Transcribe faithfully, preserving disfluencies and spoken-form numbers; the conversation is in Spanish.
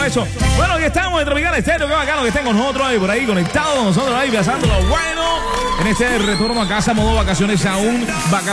eso. Bueno, aquí estamos en Tropical Estéreo. Qué bacano que estén con nosotros ahí, por ahí conectados. Nosotros ahí pasando lo bueno en este retorno a casa, modo vacaciones aún. Vacaciones.